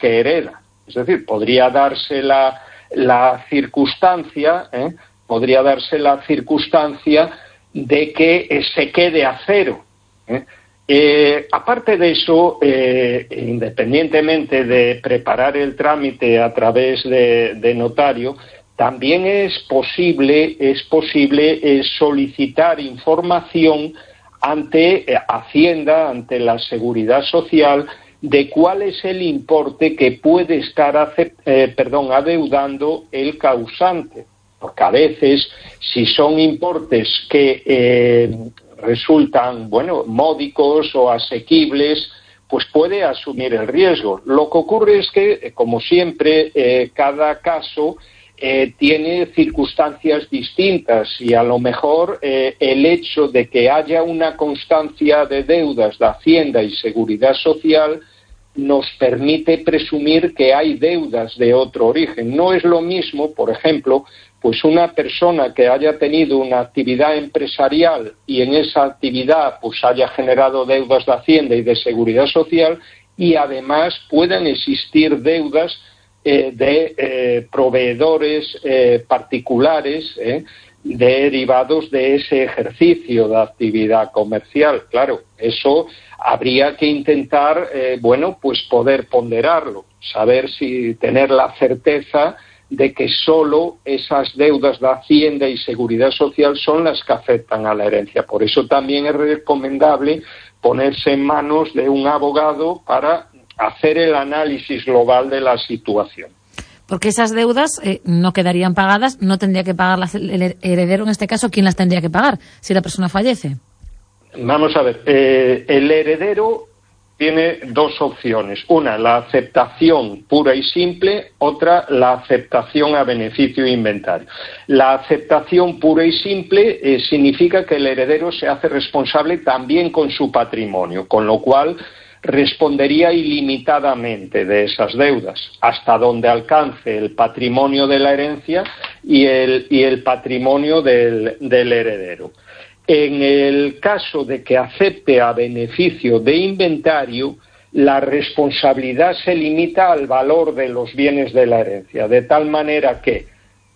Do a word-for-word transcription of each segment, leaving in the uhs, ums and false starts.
que hereda. Es decir, podría darse la, la circunstancia, ¿eh? podría darse la circunstancia de que eh, se quede a cero. ¿eh? Eh, aparte de eso, eh, independientemente de preparar el trámite a través de, de notario, también es posible, es posible eh, solicitar información ante eh, Hacienda, ante la Seguridad Social, de cuál es el importe que puede estar acept- eh, perdón, adeudando el causante. Porque a veces, si son importes que eh, resultan, bueno, módicos o asequibles, pues puede asumir el riesgo. Lo que ocurre es que, como siempre, eh, cada caso eh, tiene circunstancias distintas y a lo mejor eh, el hecho de que haya una constancia de deudas de Hacienda y Seguridad Social nos permite presumir que hay deudas de otro origen. No es lo mismo, por ejemplo, pues una persona que haya tenido una actividad empresarial y en esa actividad pues haya generado deudas de Hacienda y de Seguridad Social y además puedan existir deudas eh, de eh, proveedores eh, particulares eh, derivados de ese ejercicio de actividad comercial. Claro, eso habría que intentar, eh, bueno, pues poder ponderarlo, saber si tener la certeza de que solo esas deudas de Hacienda y Seguridad Social son las que afectan a la herencia. Por eso también es recomendable ponerse en manos de un abogado para hacer el análisis global de la situación. Porque esas deudas eh, no quedarían pagadas, no tendría que pagarlas el heredero, en este caso, ¿quién las tendría que pagar si la persona fallece? Vamos a ver, eh, el heredero tiene dos opciones. Una, la aceptación pura y simple, otra, la aceptación a beneficio de inventario. La aceptación pura y simple eh, significa que el heredero se hace responsable también con su patrimonio, con lo cual respondería ilimitadamente de esas deudas, hasta donde alcance el patrimonio de la herencia y el, y el patrimonio del, del heredero. En el caso de que acepte a beneficio de inventario, la responsabilidad se limita al valor de los bienes de la herencia, de tal manera que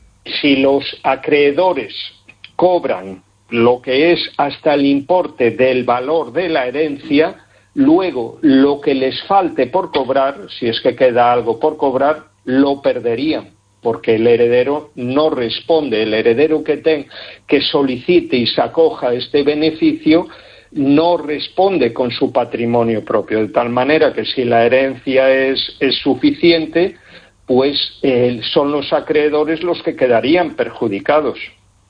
si los acreedores cobran lo que es hasta el importe del valor de la herencia, luego lo que les falte por cobrar, si es que queda algo por cobrar, lo perderían, porque el heredero no responde. El heredero que, ten, que solicite y se acoja a este beneficio no responde con su patrimonio propio, de tal manera que si la herencia es, es suficiente, pues eh, son los acreedores los que quedarían perjudicados.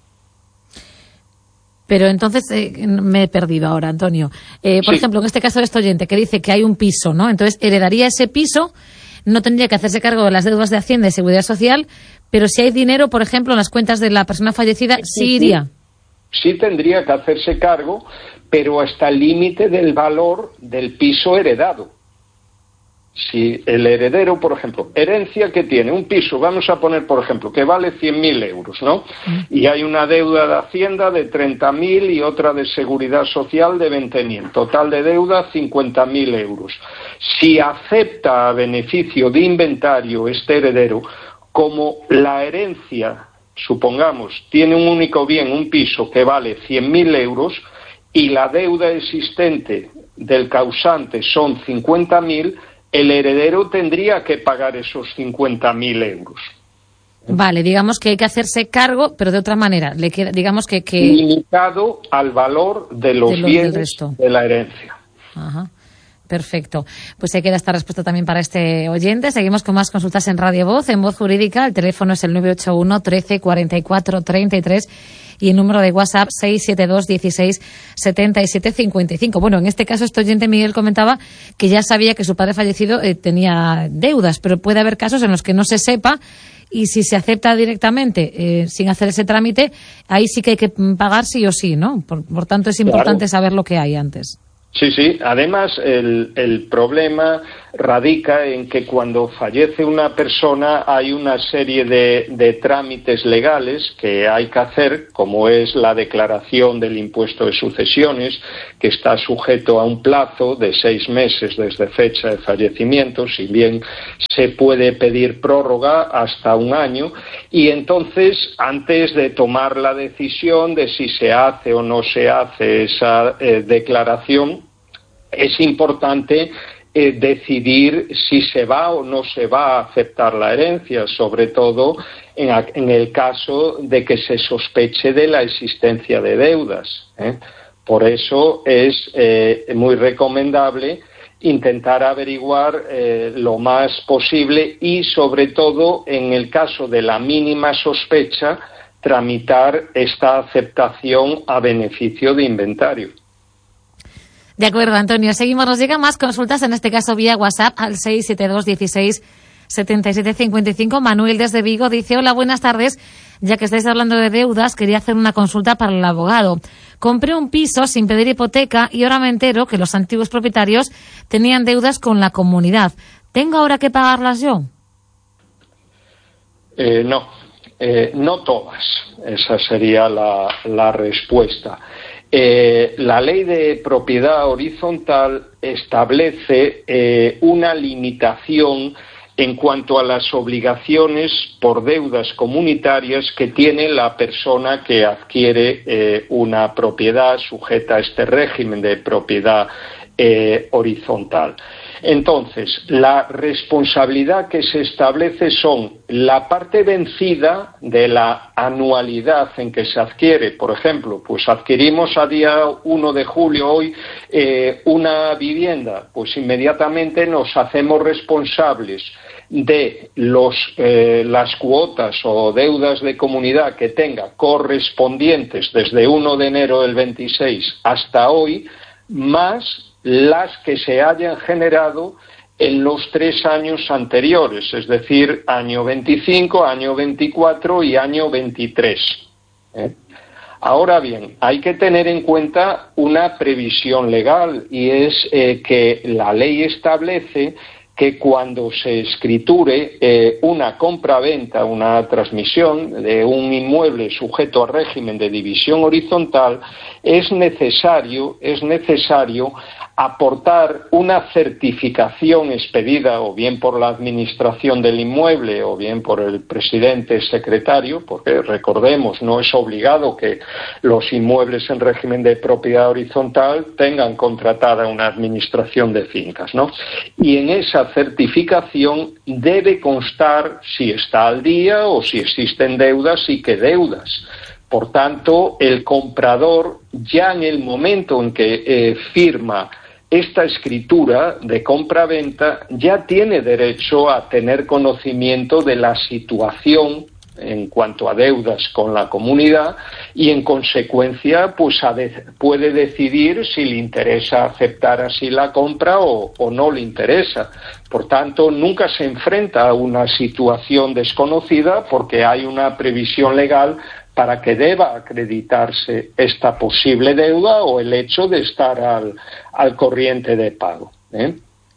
Pero entonces eh, me he perdido ahora, Antonio. Eh, por sí. ejemplo, en este caso de este oyente que dice que hay un piso, ¿no? Entonces heredaría ese piso, no tendría que hacerse cargo de las deudas de Hacienda y Seguridad Social, pero si hay dinero, por ejemplo, en las cuentas de la persona fallecida, sí, sí iría. Sí tendría que hacerse cargo, pero hasta el límite del valor del piso heredado. Si el heredero, por ejemplo, herencia que tiene un piso, vamos a poner, por ejemplo, que vale cien mil euros, ¿no? Y hay una deuda de Hacienda de treinta mil y otra de Seguridad Social de veinte mil. Total de deuda cincuenta mil euros. Si acepta a beneficio de inventario este heredero, como la herencia, supongamos, tiene un único bien, un piso que vale cien mil euros y la deuda existente del causante son cincuenta mil, el heredero tendría que pagar esos cincuenta mil euros. Vale, digamos que hay que hacerse cargo, pero de otra manera. Le queda, digamos que, que... limitado al valor de los, de los bienes de la herencia. Ajá. Perfecto. Pues ahí queda esta respuesta también para este oyente. Seguimos con más consultas en Radio Voz, en Voz Jurídica. El teléfono es el nueve ocho uno, trece, cuarenta y cuatro, treinta y tres y el número de WhatsApp seis siete dos, dieciséis, setenta y siete, cincuenta y cinco. Bueno, en este caso este oyente Miguel comentaba que ya sabía que su padre fallecido eh, tenía deudas, pero puede haber casos en los que no se sepa y si se acepta directamente eh, sin hacer ese trámite, ahí sí que hay que pagar sí o sí, ¿no? Por, por tanto, es importante claro. saber lo que hay antes. Sí, sí. Además, el, el problema radica en que cuando fallece una persona hay una serie de, de trámites legales que hay que hacer, como es la declaración del impuesto de sucesiones, que está sujeto a un plazo de seis meses desde fecha de fallecimiento, si bien se puede pedir prórroga hasta un año, y entonces, antes de tomar la decisión de si se hace o no se hace esa eh, declaración, es importante eh, decidir si se va o no se va a aceptar la herencia, sobre todo en, a, en el caso de que se sospeche de la existencia de deudas, ¿eh? Por eso es eh, muy recomendable intentar averiguar eh, lo más posible y, sobre todo, en el caso de la mínima sospecha, tramitar esta aceptación a beneficio de inventario. De acuerdo, Antonio. Seguimos. Nos llegan más consultas, en este caso vía WhatsApp, al seis siete dos dieciséis setenta y siete cincuenta y cinco. Manuel desde Vigo dice: hola, buenas tardes. Ya que estáis hablando de deudas, quería hacer una consulta para el abogado. Compré un piso sin pedir hipoteca y ahora me entero que los antiguos propietarios tenían deudas con la comunidad. ¿Tengo ahora que pagarlas yo? Eh, no, eh, no todas. Esa sería la, la respuesta. Eh, la ley de propiedad horizontal establece eh, una limitación en cuanto a las obligaciones por deudas comunitarias que tiene la persona que adquiere eh, una propiedad sujeta a este régimen de propiedad eh, horizontal. Entonces, la responsabilidad que se establece son la parte vencida de la anualidad en que se adquiere. Por ejemplo, pues adquirimos a día uno de julio hoy eh, una vivienda, pues inmediatamente nos hacemos responsables de los, eh, las cuotas o deudas de comunidad que tenga correspondientes desde uno de enero del veintiséis hasta hoy, más las que se hayan generado en los tres años anteriores, es decir, año veinticinco, año veinticuatro y año veintitrés. ¿Eh? Ahora bien, hay que tener en cuenta una previsión legal, y es eh, que la ley establece que cuando se escriture eh, una compra-venta, una transmisión de un inmueble sujeto a régimen de división horizontal, es necesario, es necesario aportar una certificación expedida o bien por la administración del inmueble o bien por el presidente secretario, porque recordemos, no es obligado que los inmuebles en régimen de propiedad horizontal tengan contratada una administración de fincas, ¿no? Y en esa certificación debe constar si está al día o si existen deudas y qué deudas. Por tanto, el comprador, ya en el momento en que eh, firma esta escritura de compra-venta, ya tiene derecho a tener conocimiento de la situación en cuanto a deudas con la comunidad y, en consecuencia, pues a de- puede decidir si le interesa aceptar así la compra o, o no le interesa. Por tanto, nunca se enfrenta a una situación desconocida porque hay una previsión legal para que deba acreditarse esta posible deuda o el hecho de estar al, al corriente de pago, ¿eh?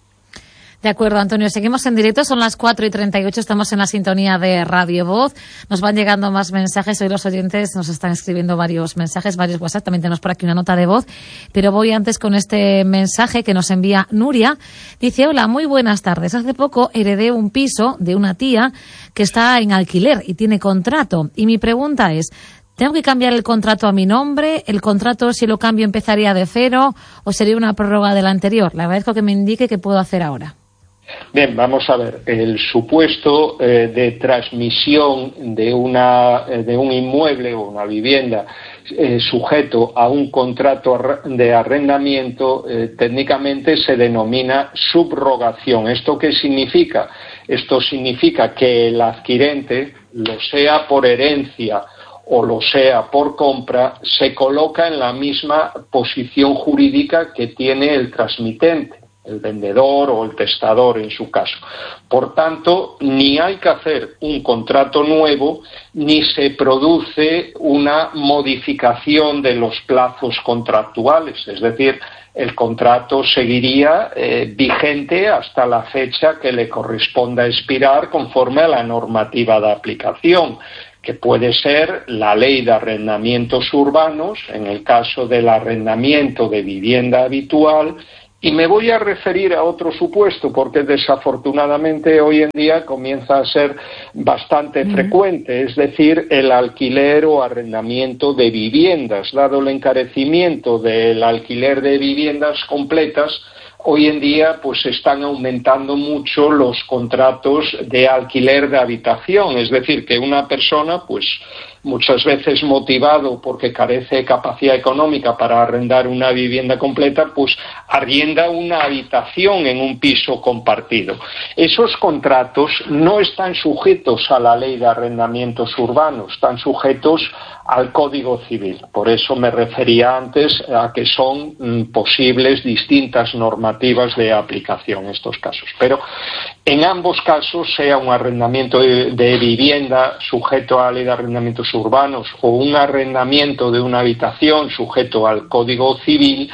De acuerdo, Antonio. Seguimos en directo. Son las cuatro y treinta y ocho. Estamos en la sintonía de Radio Voz. Nos van llegando más mensajes. Hoy los oyentes nos están escribiendo varios mensajes, varios WhatsApp. También tenemos por aquí una nota de voz. Pero voy antes con este mensaje que nos envía Nuria. Dice: hola, muy buenas tardes. Hace poco heredé un piso de una tía que está en alquiler y tiene contrato. Y mi pregunta es: ¿tengo que cambiar el contrato a mi nombre? ¿El contrato, si lo cambio, empezaría de cero o sería una prórroga del anterior? Le agradezco que me indique qué puedo hacer ahora. Bien, vamos a ver. El supuesto eh, de transmisión de, una, eh, de un inmueble o una vivienda eh, sujeto a un contrato de arrendamiento eh, técnicamente se denomina subrogación. ¿Esto qué significa? Esto significa que el adquirente, lo sea por herencia o lo sea por compra, se coloca en la misma posición jurídica que tiene el transmitente. el vendedor o el testador en su caso. Por tanto, ni hay que hacer un contrato nuevo, ni se produce una modificación de los plazos contractuales, es decir, el contrato seguiría eh, vigente hasta la fecha que le corresponda expirar conforme a la normativa de aplicación, que puede ser la Ley de Arrendamientos Urbanos, en el caso del arrendamiento de vivienda habitual. Y me voy a referir a otro supuesto, porque desafortunadamente hoy en día comienza a ser bastante mm. frecuente, es decir, el alquiler o arrendamiento de viviendas. Dado el encarecimiento del alquiler de viviendas completas, hoy en día pues están aumentando mucho los contratos de alquiler de habitación, es decir, que una persona pues muchas veces motivado porque carece de capacidad económica para arrendar una vivienda completa, pues arrienda una habitación en un piso compartido. Esos contratos no están sujetos a la Ley de Arrendamientos Urbanos, están sujetos al Código Civil. Por eso me refería antes a que son mm, posibles distintas normativas de aplicación en estos casos. Pero en ambos casos, sea un arrendamiento de, de vivienda sujeto a la Ley de Arrendamientos Urbanos o un arrendamiento de una habitación sujeto al Código Civil,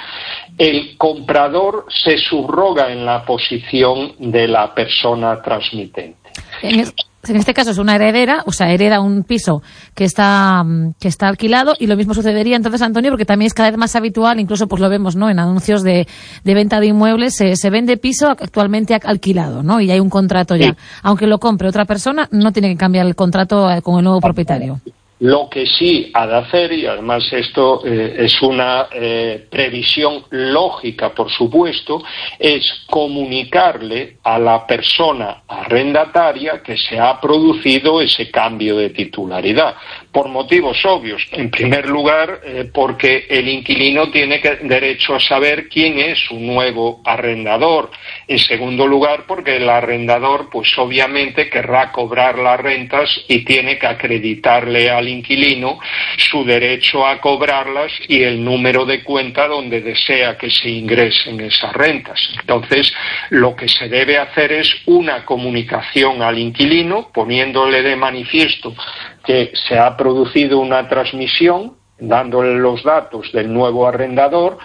el comprador se subroga en la posición de la persona transmitente. En este caso es una heredera, o sea, hereda un piso que está que está alquilado, y lo mismo sucedería entonces, Antonio, porque también es cada vez más habitual, incluso pues lo vemos, ¿no?, en anuncios de, de venta de inmuebles, se, se vende piso actualmente alquilado, ¿no?, y hay un contrato ya. Sí. Aunque lo compre otra persona, no tiene que cambiar el contrato con el nuevo propietario. Lo que sí ha de hacer, y además esto eh, es una eh, previsión lógica, por supuesto, es comunicarle a la persona arrendataria que se ha producido ese cambio de titularidad, por motivos obvios. En primer lugar, eh, porque el inquilino tiene que, derecho a saber quién es su nuevo arrendador. En segundo lugar, porque el arrendador, pues obviamente querrá cobrar las rentas y tiene que acreditarle al inquilino su derecho a cobrarlas y el número de cuenta donde desea que se ingresen esas rentas. Entonces, lo que se debe hacer es una comunicación al inquilino, poniéndole de manifiesto que se ha producido una transmisión, dándole los datos del nuevo arrendador,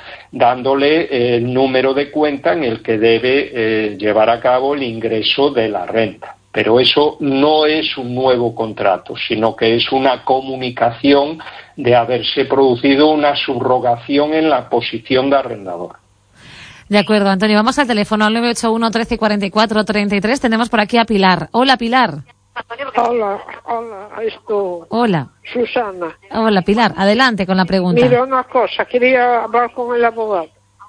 dándole el número de cuenta en el que debe eh, llevar a cabo el ingreso de la renta. Pero eso no es un nuevo contrato, sino que es una comunicación de haberse producido una subrogación en la posición de arrendador. De acuerdo, Antonio. Vamos al teléfono al nueve ocho uno, trece, cuarenta y cuatro, treinta y tres. Tenemos por aquí a Pilar. Hola, Pilar. Hola, hola, esto... Hola. Susana. Hola, Pilar. Adelante con la pregunta. Mira, una cosa, quería hablar con el abogado.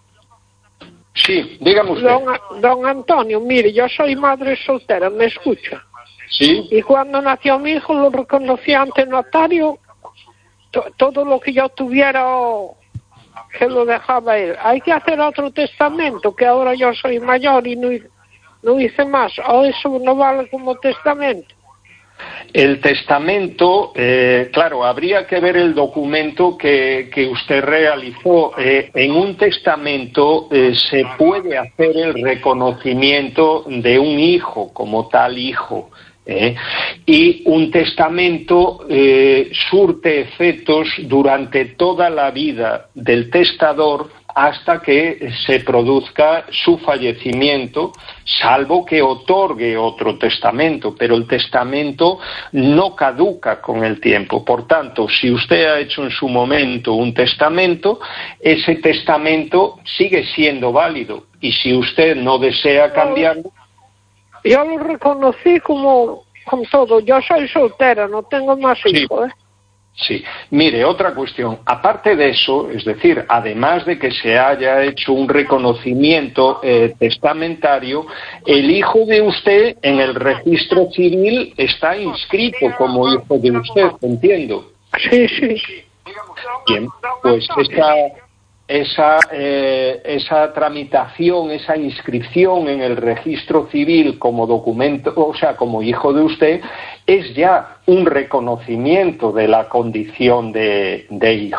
Sí, dígame usted. Don, don Antonio, mire, yo soy madre soltera, ¿me escucha? Sí. Y cuando nació mi hijo lo reconocí ante notario, to, todo lo que yo tuviera que lo dejaba él. Hay que hacer otro testamento, que ahora yo soy mayor y no, no hice más, o eso no vale como testamento. El testamento, eh, claro, habría que ver el documento que, que usted realizó. Eh, en un testamento eh, se puede hacer el reconocimiento de un hijo como tal hijo. ¿eh? Y un testamento eh, surte efectos durante toda la vida del testador hasta que se produzca su fallecimiento, salvo que otorgue otro testamento, pero el testamento no caduca con el tiempo. Por tanto, si usted ha hecho en su momento un testamento, ese testamento sigue siendo válido, y si usted no desea cambiarlo... Yo lo reconocí como con todo. Yo soy soltera, no tengo más hijos, ¿eh? Sí, mire, otra cuestión. Aparte de eso, es decir, además de que se haya hecho un reconocimiento eh, testamentario, el hijo de usted en el registro civil está inscrito como hijo de usted, entiendo. Sí, sí. Bien, pues esa, esa, eh, esa tramitación, esa inscripción en el registro civil como documento, o sea, como hijo de usted, es ya un reconocimiento de la condición de, de hijo.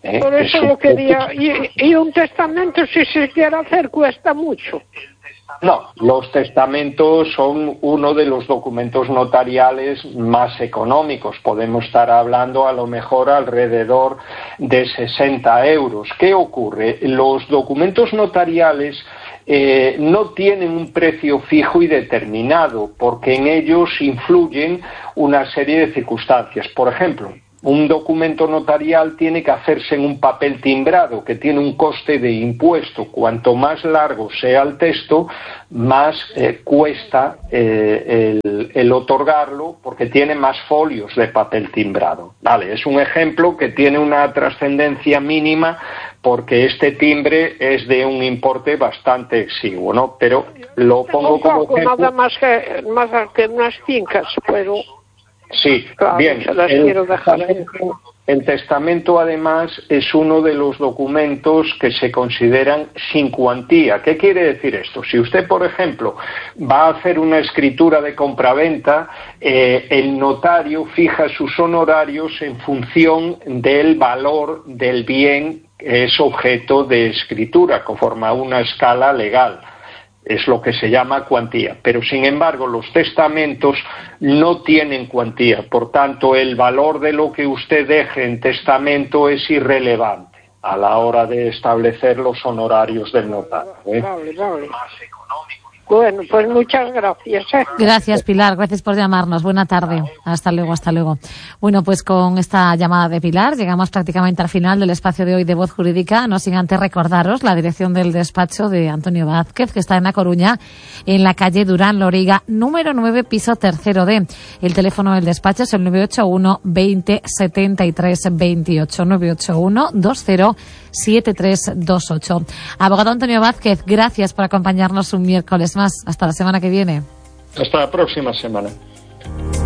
¿eh? Por eso es lo quería. Y, y un testamento, si se quiere hacer, cuesta mucho. No, los testamentos son uno de los documentos notariales más económicos. Podemos estar hablando a lo mejor alrededor de sesenta euros. ¿Qué ocurre? Los documentos notariales eh, no tienen un precio fijo y determinado, porque en ellos influyen una serie de circunstancias. Por ejemplo, un documento notarial tiene que hacerse en un papel timbrado, que tiene un coste de impuesto. Cuanto más largo sea el texto, más eh, cuesta eh, el, el otorgarlo, porque tiene más folios de papel timbrado. Vale, es un ejemplo que tiene una trascendencia mínima, porque este timbre es de un importe bastante exiguo, ¿no? Pero lo pongo como ejemplo. Nada más que, más que unas fincas, pero... Sí, claro, bien. El testamento, el testamento, además, es uno de los documentos que se consideran sin cuantía. ¿Qué quiere decir esto? Si usted, por ejemplo, va a hacer una escritura de compraventa, eh, el notario fija sus honorarios en función del valor del bien que es objeto de escritura, conforme a una escala legal. Es lo que se llama cuantía, pero sin embargo los testamentos no tienen cuantía, por tanto el valor de lo que usted deje en testamento es irrelevante a la hora de establecer los honorarios del notario, ¿eh? Vale, vale. Bueno, pues muchas gracias, ¿eh? Gracias, Pilar, gracias por llamarnos. Buena tarde. Hasta luego, hasta luego. Bueno, pues con esta llamada de Pilar llegamos prácticamente al final del espacio de hoy de Voz Jurídica. No sin antes recordaros la dirección del despacho de Antonio Vázquez, que está en La Coruña, en la calle Durán Loriga, número nueve, piso tercero D. El teléfono del despacho es el nueve ocho uno veinte setenta y tres veintiocho, nueve ocho uno veinte setenta y tres veintiocho. Abogado Antonio Vázquez, gracias por acompañarnos un miércoles más. Hasta la semana que viene. Hasta la próxima semana.